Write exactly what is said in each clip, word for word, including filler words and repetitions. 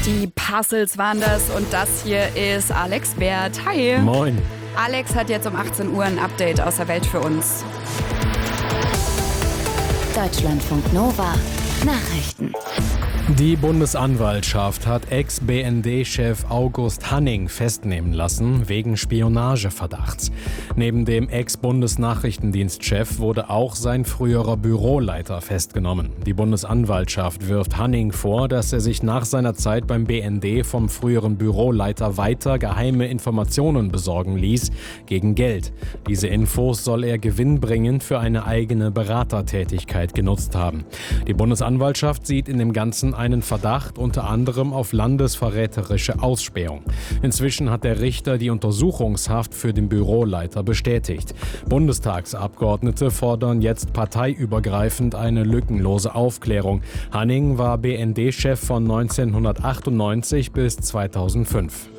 Die Puzzles waren das und das hier ist Alex Bert. Hi. Moin. Alex hat jetzt um achtzehn Uhr ein Update aus der Welt für uns. Deutschlandfunk Nova Nachrichten. Die Bundesanwaltschaft hat Ex-B N D-Chef August Hanning festnehmen lassen wegen Spionageverdachts. Neben dem Ex-Bundesnachrichtendienstchef wurde auch sein früherer Büroleiter festgenommen. Die Bundesanwaltschaft wirft Hanning vor, dass er sich nach seiner Zeit beim B N D vom früheren Büroleiter weiter geheime Informationen besorgen ließ gegen Geld. Diese Infos soll er gewinnbringend für eine eigene Beratertätigkeit genutzt haben. Die Bundesanwaltschaft sieht in dem Ganzen einen Verdacht unter anderem auf landesverräterische Ausspähung. Inzwischen hat der Richter die Untersuchungshaft für den Büroleiter bestätigt. Bundestagsabgeordnete fordern jetzt parteiübergreifend eine lückenlose Aufklärung. Hanning war B N D-Chef von neunzehnhundertachtundneunzig bis zweitausendfünf.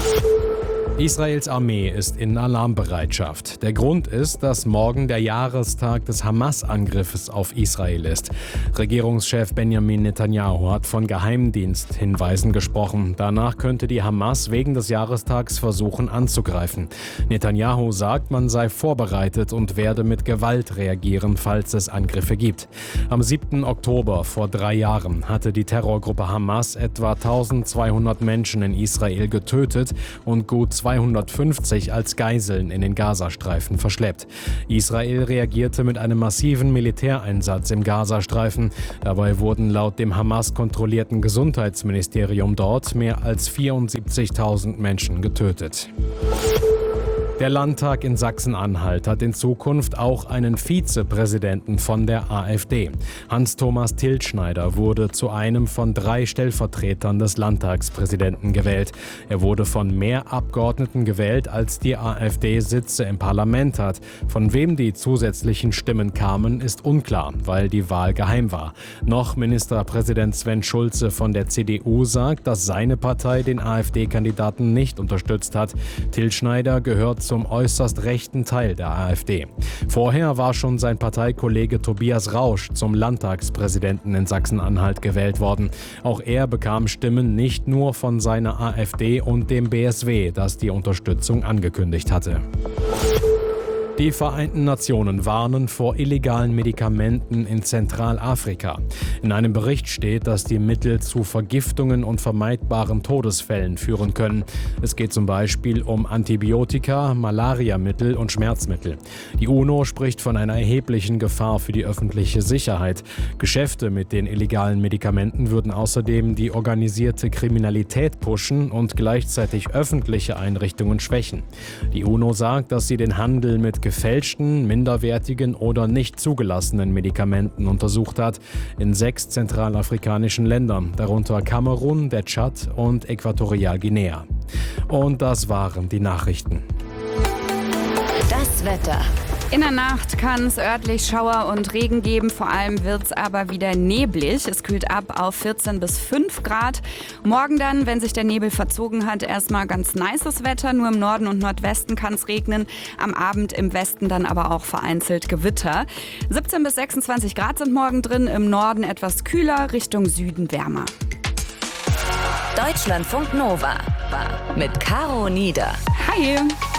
Israels Armee ist in Alarmbereitschaft. Der Grund ist, dass morgen der Jahrestag des Hamas-Angriffes auf Israel ist. Regierungschef Benjamin Netanyahu hat von Geheimdiensthinweisen gesprochen. Danach könnte die Hamas wegen des Jahrestags versuchen anzugreifen. Netanyahu sagt, man sei vorbereitet und werde mit Gewalt reagieren, falls es Angriffe gibt. Am siebten Oktober vor drei Jahren hatte die Terrorgruppe Hamas etwa eintausendzweihundert Menschen in Israel getötet und gut zweihundertfünfzig als Geiseln in den Gazastreifen verschleppt. Israel reagierte mit einem massiven Militäreinsatz im Gazastreifen. Dabei wurden laut dem Hamas-kontrollierten Gesundheitsministerium dort mehr als vierundsiebzigtausend Menschen getötet. Der Landtag in Sachsen-Anhalt hat in Zukunft auch einen Vizepräsidenten von der AfD. Hans-Thomas Tilschneider wurde zu einem von drei Stellvertretern des Landtagspräsidenten gewählt. Er wurde von mehr Abgeordneten gewählt, als die AfD Sitze im Parlament hat. Von wem die zusätzlichen Stimmen kamen, ist unklar, weil die Wahl geheim war. Noch Ministerpräsident Sven Schulze von der C D U sagt, dass seine Partei den AfD-Kandidaten nicht unterstützt hat. Tilschneider gehört zum äußerst rechten Teil der AfD. Vorher war schon sein Parteikollege Tobias Rausch zum Landtagspräsidenten in Sachsen-Anhalt gewählt worden. Auch er bekam Stimmen nicht nur von seiner AfD und dem B S W, das die Unterstützung angekündigt hatte. Die Vereinten Nationen warnen vor illegalen Medikamenten in Zentralafrika. In einem Bericht steht, dass die Mittel zu Vergiftungen und vermeidbaren Todesfällen führen können. Es geht zum Beispiel um Antibiotika, Malariamittel und Schmerzmittel. Die UNO spricht von einer erheblichen Gefahr für die öffentliche Sicherheit. Geschäfte mit den illegalen Medikamenten würden außerdem die organisierte Kriminalität pushen und gleichzeitig öffentliche Einrichtungen schwächen. Die UNO sagt, dass sie den Handel mit gefälschten, minderwertigen oder nicht zugelassenen Medikamenten untersucht hat, in sechs zentralafrikanischen Ländern, darunter Kamerun, der Tschad und Äquatorialguinea. Und das waren die Nachrichten. Das Wetter. In der Nacht kann es örtlich Schauer und Regen geben, vor allem wird es aber wieder neblig. Es kühlt ab auf vierzehn bis fünf Grad. Morgen dann, wenn sich der Nebel verzogen hat, erstmal ganz nices Wetter. Nur im Norden und Nordwesten kann es regnen. Am Abend im Westen dann aber auch vereinzelt Gewitter. siebzehn bis sechsundzwanzig Grad sind morgen drin, im Norden etwas kühler, Richtung Süden wärmer. Deutschlandfunk Nova mit Caro Nieder. Hi!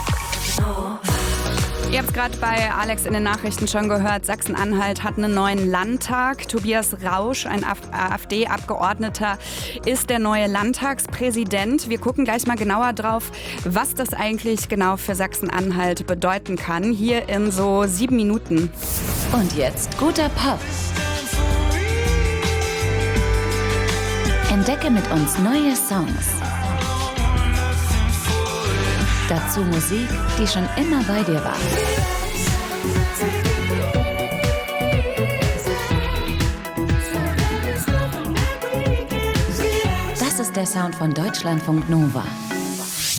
Ihr habt es gerade bei Alex in den Nachrichten schon gehört, Sachsen-Anhalt hat einen neuen Landtag. Tobias Rausch, ein AfD-Abgeordneter, ist der neue Landtagspräsident. Wir gucken gleich mal genauer drauf, was das eigentlich genau für Sachsen-Anhalt bedeuten kann. Hier in so sieben Minuten. Und jetzt guter Pop. Entdecke mit uns neue Songs. Dazu Musik, die schon immer bei dir war. Das ist der Sound von Deutschlandfunk Nova.